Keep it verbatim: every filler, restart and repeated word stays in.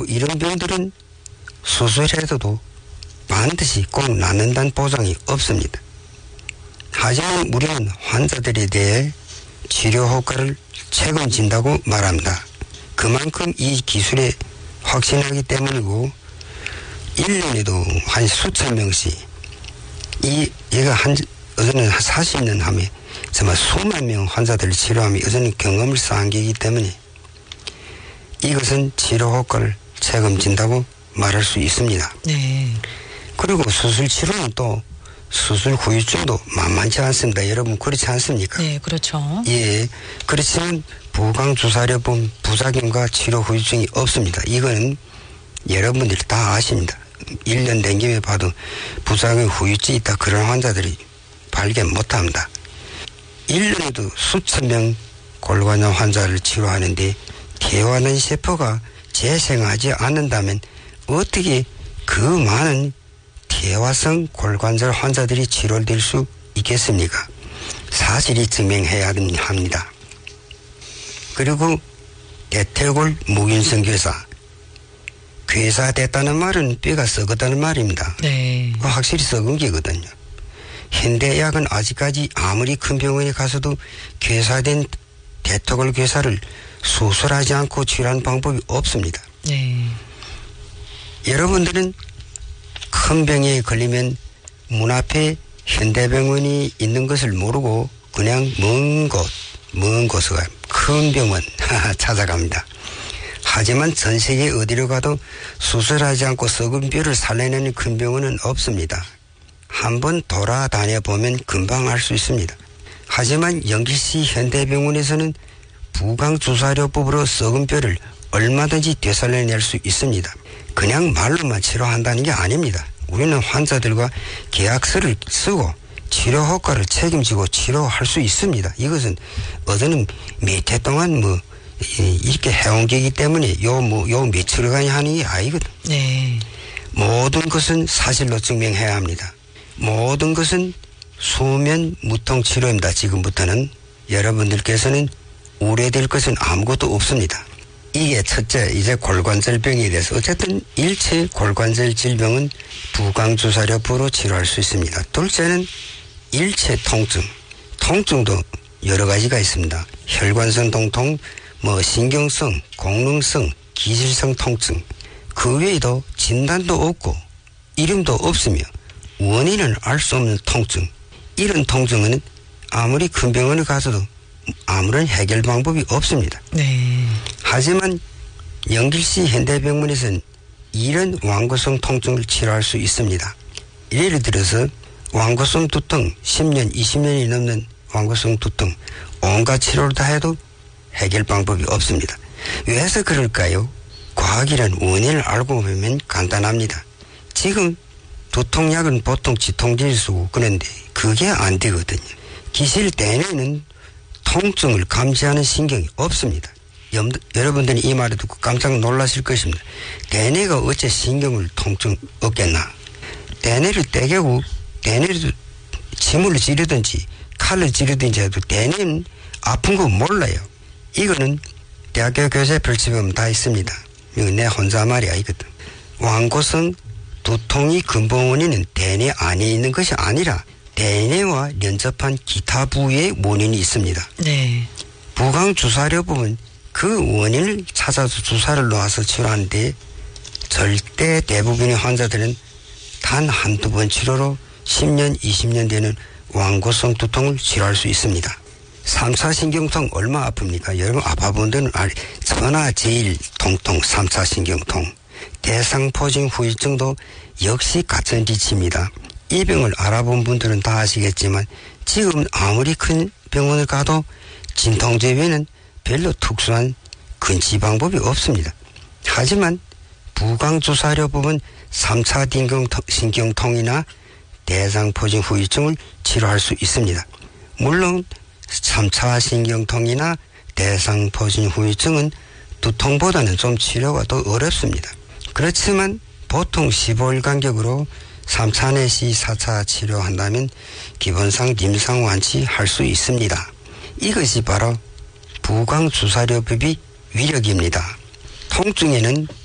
이런 병들은 수술해도 반드시 꼭 낫는다는 보장이 없습니다. 하지만 우리는 환자들에 대해 치료 효과를 책임진다고 말합니다. 그만큼 이 기술에 확신하기 때문이고 일 년에도 한 수천 명씩 이 얘가 한 어제는 한 사십 년 하면 정말 수만 명 환자들을 치료하며 여전히 경험을 쌓은 게이기 때문에 이것은 치료 효과를 책임진다고 말할 수 있습니다. 네. 그리고 수술 치료는 또 수술 후유증도 만만치 않습니다. 여러분 그렇지 않습니까? 네, 그렇죠. 예, 그렇지만 부강주사료분 부작용과 치료 후유증이 없습니다. 이거는 여러분들이 다 아십니다. 일 년 된 김에 봐도 부작용 후유증이 있다 그런 환자들이 발견 못합니다. 일 년에도 수천 명 골관염 환자를 치료하는데 개화는 세포가 재생하지 않는다면 어떻게 그 많은 개화성 골관절 환자들이 치료될 수 있겠습니까? 사실이 증명해야 합니다. 그리고 대퇴골 무균성 괴사. 괴사됐다는 말은 뼈가 썩었다는 말입니다. 네. 확실히 썩은 게거든요. 현대의학은 아직까지 아무리 큰 병원에 가서도 괴사된 대퇴골 괴사를 수술하지 않고 치료하는 방법이 없습니다. 네. 여러분들은 큰 병에 걸리면 문 앞에 현대병원이 있는 것을 모르고 그냥 먼 곳, 먼 곳에 큰 병원 찾아갑니다. 하지만 전 세계 어디로 가도 수술하지 않고 썩은 뼈를 살려내는 큰 병원은 없습니다. 한번 돌아다녀 보면 금방 알 수 있습니다. 하지만 영길시 현대병원에서는 부강주사료법으로 썩은 뼈를 얼마든지 되살려낼 수 있습니다. 그냥 말로만 치료한다는 게 아닙니다. 우리는 환자들과 계약서를 쓰고 치료 효과를 책임지고 치료할 수 있습니다. 이것은 어제는 몇 해 동안 뭐 이렇게 해온 게이기 때문에 요 뭐 요 며칠간이 하는 게 아니거든. 네. 모든 것은 사실로 증명해야 합니다. 모든 것은 수면 무통 치료입니다. 지금부터는 여러분들께서는 우려될 것은 아무것도 없습니다. 이게 첫째, 이제 골관절병에 대해서 어쨌든 일체 골관절 질병은 부강주사료법으로 치료할 수 있습니다. 둘째는 일체 통증. 통증도 여러 가지가 있습니다. 혈관성 통통, 뭐 신경성,功能성, 기질성 통증. 그 외에도 진단도 없고 이름도 없으며 원인을 알 수 없는 통증. 이런 통증은 아무리 큰 병원에 가서도 아무런 해결 방법이 없습니다. 네. 하지만 영길시 현대병원에서는 이런 완구성 통증을 치료할 수 있습니다. 예를 들어서 완구성 두통, 십 년, 이십 년이 넘는 완구성 두통, 온갖 치료를 다 해도 해결 방법이 없습니다. 왜 해서 그럴까요? 과학이란 원인을 알고 보면 간단합니다. 지금 두통약은 보통 지통제를 쓰고 그런데 그게 안 되거든요. 기실 내내는 통증을 감지하는 신경이 없습니다. 염, 여러분들이 이 말을 듣고 깜짝 놀라실 것입니다. 대뇌가 어째 신경을 통증 없겠나? 대뇌를 떼개고 대뇌를 침을 찌르든지 칼을 찌르든지 해도 대뇌는 아픈 거 몰라요. 이거는 대학교 교재 펼치면 다 있습니다. 이거 내 혼자 말이 아니거든. 완구성 두통이 근본 원인은 대뇌 안에 있는 것이 아니라 대뇌와 연접한 기타 부위에 원인이 있습니다. 네. 부강주사료법은 그 원인을 찾아서 주사를 놓아서 치료하는데 절대 대부분의 환자들은 단 한두 번 치료로 십 년, 이십 년 되는 완구성 두통을 치료할 수 있습니다. 삼 차 신경통 얼마 아픕니까? 여러분 아파본 데는 알, 천하 제일 통통 삼 차 신경통. 대상포진 후유증도 역시 같은 리치입니다. 이 병을 알아본 분들은 다 아시겠지만 지금 아무리 큰 병원을 가도 진통제 외에는 별로 특수한 근치 방법이 없습니다. 하지만 부강주사료법은 삼 차 신경통이나 대상포진 후유증을 치료할 수 있습니다. 물론 삼 차 신경통이나 대상포진 후유증은 두통보다는 좀 치료가 더 어렵습니다. 그렇지만 보통 십오 일 간격으로 삼 차 내시 사 차 치료한다면 기본상 임상 완치할 수 있습니다. 이것이 바로 부강주사료법의 위력입니다. 통증에는